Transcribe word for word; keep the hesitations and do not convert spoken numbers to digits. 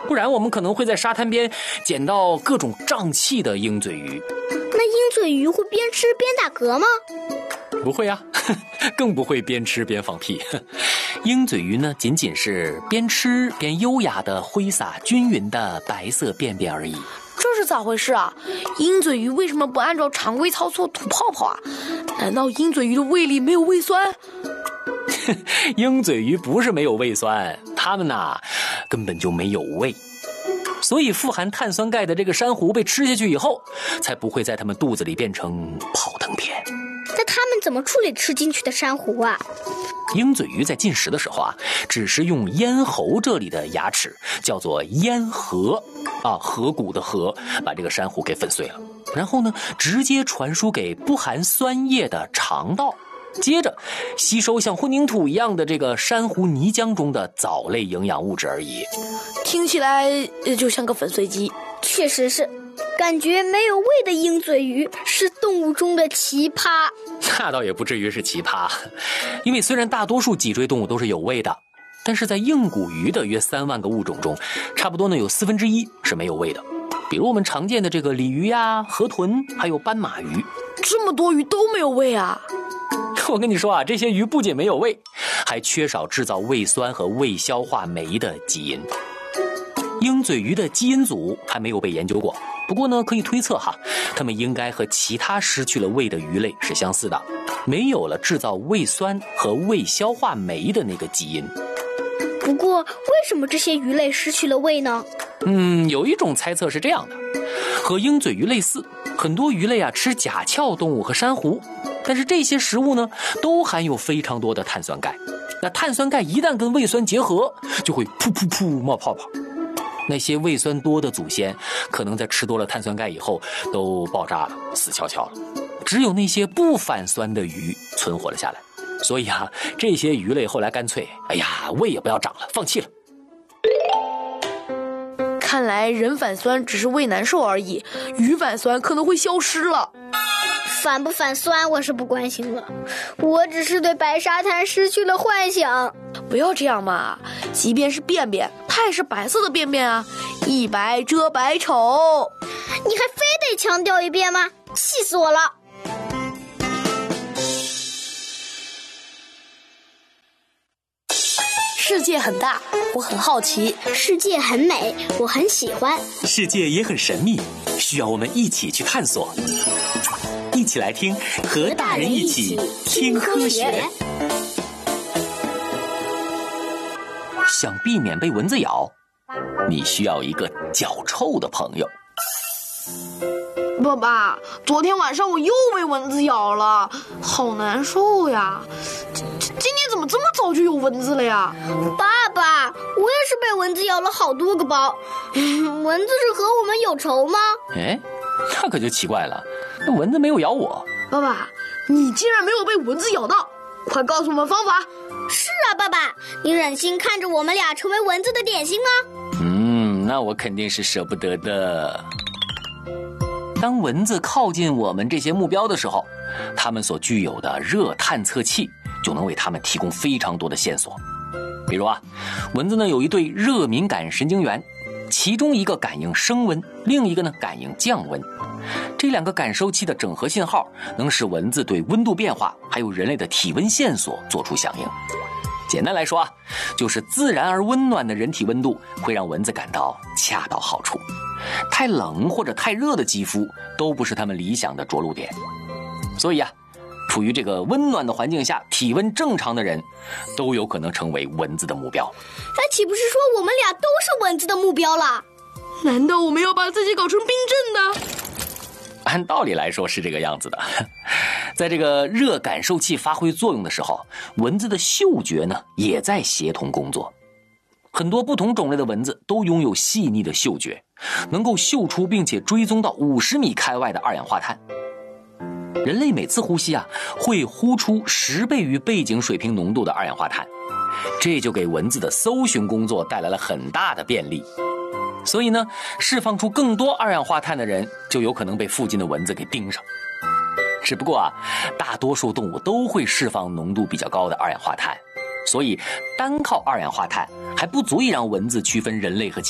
不然我们可能会在沙滩边捡到各种胀气的鹰嘴鱼。 那鹰嘴鱼会边吃边打嗝吗？ 不会啊，更不会边吃边放屁。鹰嘴鱼呢，仅仅是边吃边优雅地挥洒均匀的白色便便而已。 这是咋回事啊？鹰嘴鱼为什么不按照常规操作吐泡泡啊？难道鹰嘴鱼的胃里没有胃酸？ 鹰嘴鱼不是没有胃酸，它们呐根本就没有胃。所以富含碳酸钙的这个珊瑚被吃下去以后，才不会在它们肚子里变成泡腾片。 那它们怎么处理吃进去的珊瑚啊？ 鹰嘴鱼在进食的时候啊，只是用咽喉这里的牙齿，叫做咽颌啊，颌骨的颌，把这个珊瑚给粉碎了，然后呢，直接传输给不含酸液的肠道，接着吸收像混凝土一样的这个珊瑚泥浆中的藻类营养物质而已。 听起来就像个粉碎机。 确实是，感觉没有胃的鹰嘴鱼是动物中的奇葩。 那倒也不至于是奇葩，因为虽然大多数脊椎动物都是有胃的，但是在硬骨鱼的约三万个物种中，差不多呢有四分之一是没有胃的。比如我们常见的这个鲤鱼呀、河豚，还有斑马鱼。 这么多鱼都没有胃啊？ 我跟你说啊，这些鱼不仅没有胃，还缺少制造胃酸和胃消化酶的基因。鹰嘴鱼的基因组还没有被研究过，不过呢，可以推测哈，它们应该和其他失去了胃的鱼类是相似的，没有了制造胃酸和胃消化酶的那个基因。 不过，为什么这些鱼类失去了胃呢？ 嗯，有一种猜测是这样的，和鹰嘴鱼类似，很多鱼类啊吃甲壳动物和珊瑚，但是这些食物呢，都含有非常多的碳酸钙。那碳酸钙一旦跟胃酸结合，就会噗噗噗冒泡泡。那些胃酸多的祖先，可能在吃多了碳酸钙以后都爆炸了，死翘翘了。只有那些不反酸的鱼存活了下来。所以啊，这些鱼类后来干脆，哎呀，胃也不要长了，放弃了。 看来人反酸只是胃难受而已，鱼反酸可能会消失了。 反不反酸我是不关心了，我只是对白沙滩失去了幻想。 不要这样嘛，即便是便便，它也是白色的便便啊，一白遮百丑。 你还非得强调一遍吗？气死我了！ 世界很大，我很好奇； 世界很美，我很喜欢； 世界也很神秘，需要我们一起去探索。一起来听，和大人一起听科学。想避免被蚊子咬，你需要一个脚臭的朋友。 爸爸，昨天晚上我又被蚊子咬了，好难受呀！今天怎么这么早就有蚊子了呀？ 爸爸，我也是被蚊子咬了好多个包。蚊子是和我们有仇吗？ 哎，那可就奇怪了，那蚊子没有咬我。 爸爸，你竟然没有被蚊子咬到，快告诉我们方法。 是啊，爸爸，你忍心看着我们俩成为蚊子的点心吗？ 嗯，那我肯定是舍不得的。当蚊子靠近我们这些目标的时候，它们所具有的热探测器就能为它们提供非常多的线索。比如啊，蚊子呢有一对热敏感神经元，其中一个感应升温，另一个呢感应降温。这两个感受器的整合信号能使蚊子对温度变化还有人类的体温线索做出响应。简单来说啊，就是自然而温暖的人体温度会让蚊子感到恰到好处，太冷或者太热的肌肤都不是它们理想的着陆点。所以啊，处于这个温暖的环境下，体温正常的人都有可能成为蚊子的目标。 那岂不是说我们俩都是蚊子的目标了？ 难道我们要把自己搞成冰镇的？ 按道理来说是这个样子的。在这个热感受器发挥作用的时候，蚊子的嗅觉呢也在协同工作。很多不同种类的蚊子都拥有细腻的嗅觉，能够嗅出并且追踪到五十米开外的二氧化碳。人类每次呼吸啊，会呼出十倍于背景水平浓度的二氧化碳，这就给蚊子的搜寻工作带来了很大的便利。所以呢，释放出更多二氧化碳的人，就有可能被附近的蚊子给盯上。只不过啊，大多数动物都会释放浓度比较高的二氧化碳，所以单靠二氧化碳还不足以让蚊子区分人类和